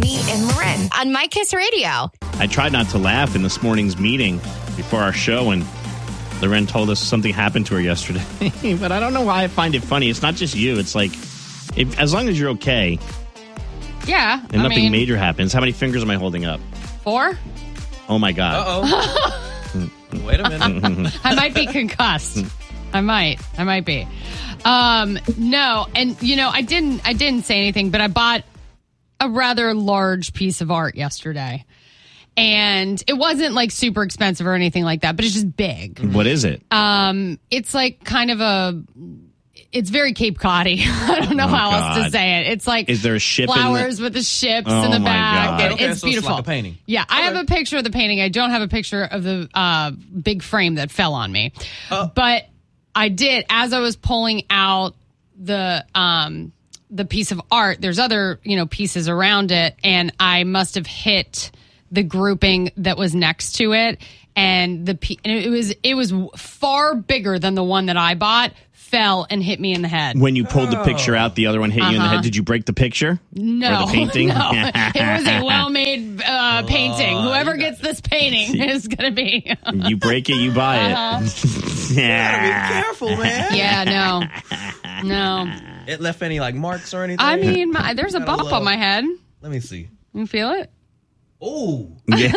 Jeannie and Loren on My Kiss Radio. I tried not to laugh in this morning's meeting before our show, and Loren told us something happened to her yesterday. But I don't know why I find it funny. It's not just you. It's like, as long as you're okay. Yeah. And nothing major happens. How many fingers am I holding up? 4. Oh, my God. Uh-oh. Wait a minute. I might be concussed. I might be. No, and I didn't say anything, but I bought a rather large piece of art yesterday. And it wasn't like super expensive or anything like that, but it's just big. What is it? It's like kind of it's very Cape Cod-y. I don't know how else to say it. It's like, is there a ship flowers with the ships in the back. And it's beautiful. It's like a painting. Yeah, I have a picture of the painting. I don't have a picture of the big frame that fell on me. But I did, as I was pulling out the piece of art, there's other, pieces around it, and I must have hit the grouping that was next to it, and it was far bigger than the one that I bought, fell and hit me in the head. When you pulled the picture out, the other one hit you in the head. Did you break the picture? No. Or the painting? No. It was a well-made painting. Whoever gets this painting is going to be... You break it, you buy it. You gotta be careful, man. Yeah, no. It left any marks or anything? I mean, there's a bump on my head. Let me see. You feel it? Oh.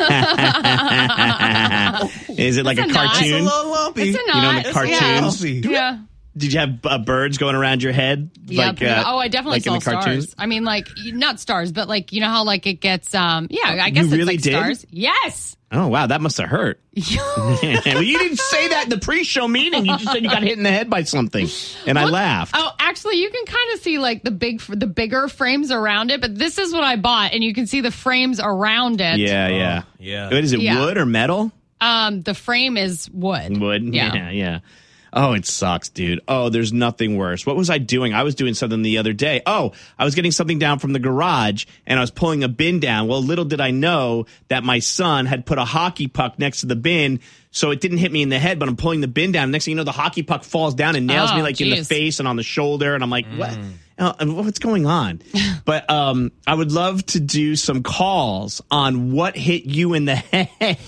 Is it like a cartoon? It's a little lumpy. It's a knot. In the cartoons? Yeah. Did you have birds going around your head? Yeah. I definitely saw in the cartoons? stars. I mean, not stars, but how it gets, I guess you really it's did? Stars. Yes. Oh, wow. That must have hurt. Well, you didn't say that in the pre-show meeting. You just said you got hit in the head by something. And I laughed. Oh, actually, you can kind of see the bigger frames around it, but this is what I bought, and you can see the frames around it. Yeah. Yeah. Is it wood or metal? The frame is wood. Wood? Yeah. Oh, it sucks, dude. Oh, there's nothing worse. What was I doing? I was doing something the other day. Oh, I was getting something down from the garage, and I was pulling a bin down. Well, little did I know that my son had put a hockey puck next to the bin, so it didn't hit me in the head, but I'm pulling the bin down. Next thing you know, the hockey puck falls down and nails me in the face and on the shoulder, and I'm like, what? What's going on? But I would love to do some calls on what hit you in the head.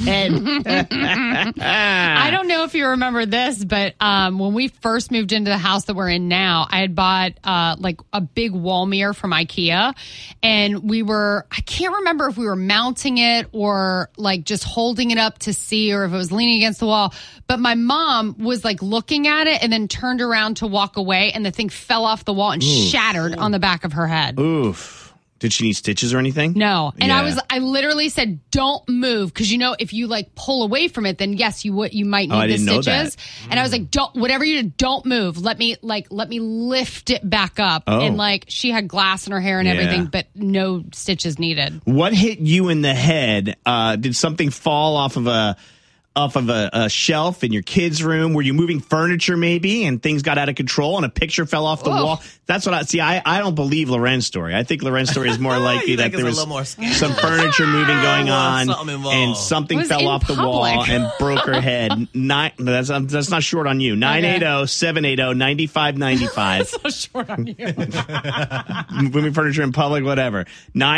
I don't know if you remember this, but when we first moved into the house that we're in now, I had bought a big wall mirror from IKEA, and I can't remember if we were mounting it or just holding it up to see, or if it was leaning against the wall. But my mom was looking at it and then turned around to walk away, and the thing fell off the wall and shattered on the back of her head. Oof. Did she need stitches or anything? No. And I literally said, don't move. Cause if you pull away from it, then yes, you might need the stitches. And I was like, whatever you do, don't move. Let me lift it back up. Oh. And she had glass in her hair and everything, but no stitches needed. What hit you in the head? Did something fall off of a shelf in your kid's room? Were you moving furniture maybe and things got out of control and a picture fell off the wall? That's what I don't believe Loren's story. I think Loren's story is more likely that there was some furniture moving going on and something fell off the wall and broke her head. That's not short on you. 980-780-9595. That's not short on you. Moving furniture in public, whatever.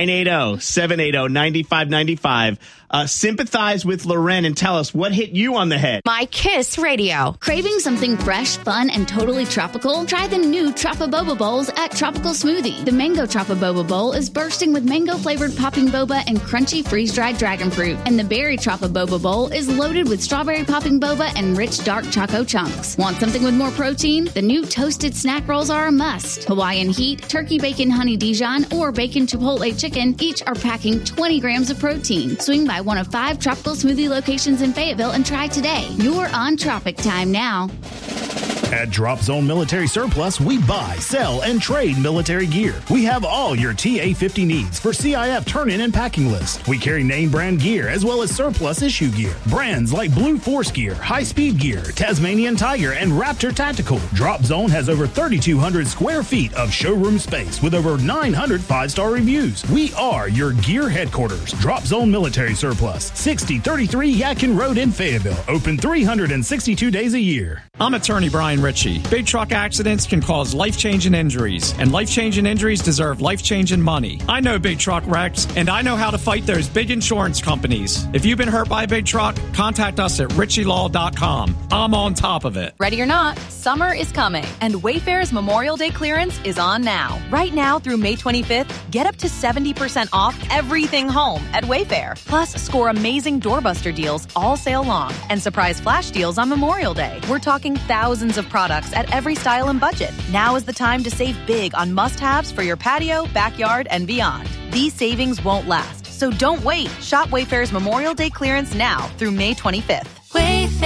980-780-9595. Sympathize with Loren and tell us what hit you on the head. My Kiss Radio. Craving something fresh, fun, and totally tropical? Try the new Tropa Boba Bowls at Tropical Smoothie. The Mango Tropa Boba Bowl is bursting with mango-flavored popping boba and crunchy freeze-dried dragon fruit. And the Berry Tropa Boba Bowl is loaded with strawberry popping boba and rich dark choco chunks. Want something with more protein? The new toasted snack rolls are a must. Hawaiian Heat, Turkey Bacon Honey Dijon, or Bacon Chipotle Chicken each are packing 20 grams of protein. Swing by one of 5 Tropical Smoothie locations in Fayetteville and try today. You're on Tropic Time now. At Drop Zone Military Surplus, we buy, sell, and trade military gear. We have all your TA-50 needs for CIF turn-in and packing list. We carry name brand gear as well as surplus issue gear. Brands like Blue Force Gear, High Speed Gear, Tasmanian Tiger, and Raptor Tactical. Drop Zone has over 3,200 square feet of showroom space with over 900 5-star reviews. We are your gear headquarters. Drop Zone Military Surplus, 6033 Yadkin Road in Fayetteville. Open 362 days a year. I'm attorney Brian Brian Ritchie. Big truck accidents can cause life-changing injuries, and life-changing injuries deserve life-changing money. I know big truck wrecks, and I know how to fight those big insurance companies. If you've been hurt by a big truck, contact us at ritchielaw.com. I'm on top of it. Ready or not, summer is coming, and Wayfair's Memorial Day clearance is on now. Right now through May 25th, get up to 70% off everything home at Wayfair. Plus, score amazing doorbuster deals all sale long and surprise flash deals on Memorial Day. We're talking thousands of products at every style and budget. Now is the time to save big on must-haves for your patio, backyard, and beyond. These savings won't last, so don't wait. Shop Wayfair's Memorial Day clearance now through May 25th.